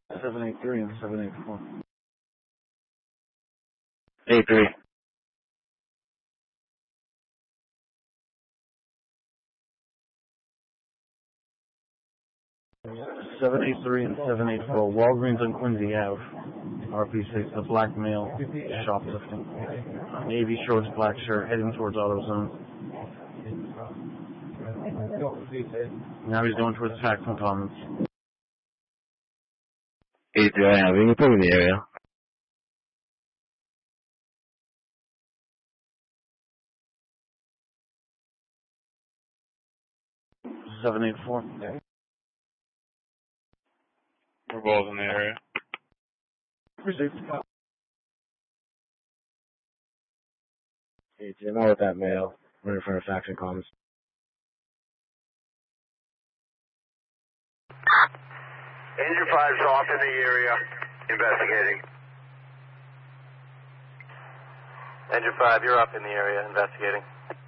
783 and 784. 83. 783 and 784. Walgreens on Quincy Ave. RP6, the black male, shoplifting. Navy shorts, black shirt, heading towards AutoZone. Now he's going towards Faxon Commons. 83, I have you put in the area. 784. We're both in the area. Received. Hey, Jim, out with that mail. We're in front of Faxon Commons. Engine 5's off in the area, investigating. Engine 5, you're up in the area, investigating.